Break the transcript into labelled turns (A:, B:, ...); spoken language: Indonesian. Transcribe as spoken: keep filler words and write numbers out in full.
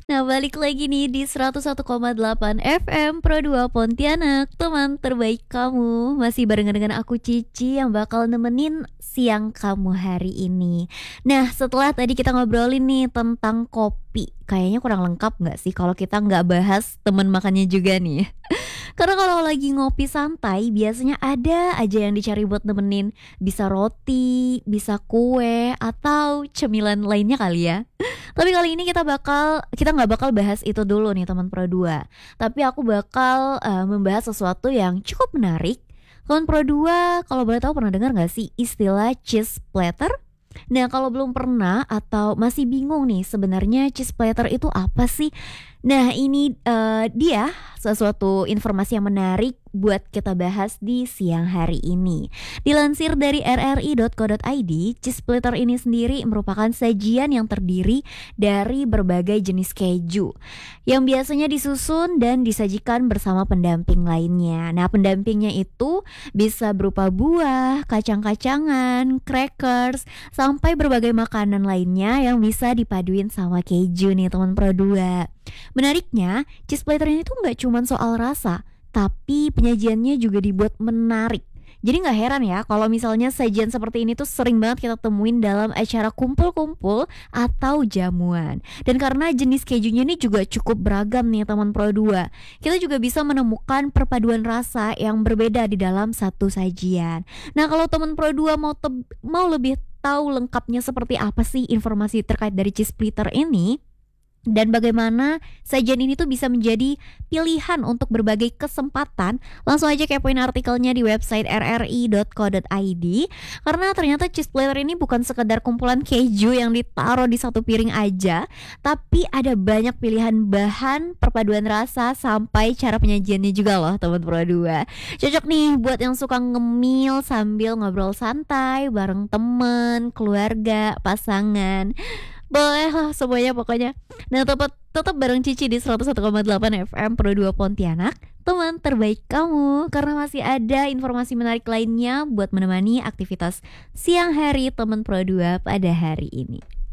A: Nah, balik lagi nih di seratus satu koma delapan F M Pro dua Pontianak, teman terbaik kamu. Masih barengan dengan aku Cici yang bakal nemenin siang kamu hari ini. Nah, setelah tadi kita ngobrolin nih tentang kopi, kayaknya kurang lengkap nggak sih kalau kita nggak bahas teman makannya juga nih? Karena kalau lagi ngopi santai, biasanya ada aja yang dicari buat nemenin. Bisa roti, bisa kue, atau cemilan lainnya kali ya. Tapi kali ini kita bakal kita nggak bakal bahas itu dulu nih teman Pro dua. Tapi aku bakal eh, membahas sesuatu yang cukup menarik. Teman Pro dua, kalau boleh tahu pernah dengar nggak sih istilah cheese platter? Nah, kalau belum pernah atau masih bingung nih sebenarnya cheese platter itu apa sih? Nah, ini eh, dia sesuatu informasi yang menarik buat kita bahas di siang hari ini. Dilansir dari r r i dot co dot i d, cheese platter ini sendiri merupakan sajian yang terdiri dari berbagai jenis keju yang biasanya disusun dan disajikan bersama pendamping lainnya. Nah, pendampingnya itu bisa berupa buah, kacang-kacangan, crackers, sampai berbagai makanan lainnya yang bisa dipaduin sama keju nih teman Pro dua. Menariknya, cheese platter ini tuh nggak cuma soal rasa, tapi penyajiannya juga dibuat menarik. Jadi nggak heran ya kalau misalnya sajian seperti ini tuh sering banget kita temuin dalam acara kumpul-kumpul atau jamuan. Dan karena jenis kejunya ini juga cukup beragam nih teman Pro dua, kita juga bisa menemukan perpaduan rasa yang berbeda di dalam satu sajian. Nah, kalau teman Pro dua mau te- mau lebih tahu lengkapnya seperti apa sih informasi terkait dari cheese platter ini, dan bagaimana sajian ini tuh bisa menjadi pilihan untuk berbagai kesempatan, langsung aja kepoin artikelnya di website r r i dot co dot i d. Karena ternyata cheese platter ini bukan sekedar kumpulan keju yang ditaruh di satu piring aja, tapi ada banyak pilihan bahan, perpaduan rasa, sampai cara penyajiannya juga loh teman Pro dua. Cocok nih buat yang suka ngemil sambil ngobrol santai bareng temen, keluarga, pasangan. Boleh lah semuanya pokoknya. Nah, tetap tetap bareng Cici di seratus satu koma delapan F M Pro dua Pontianak, teman terbaik kamu. Karena masih ada informasi menarik lainnya buat menemani aktivitas siang hari teman Pro dua pada hari ini.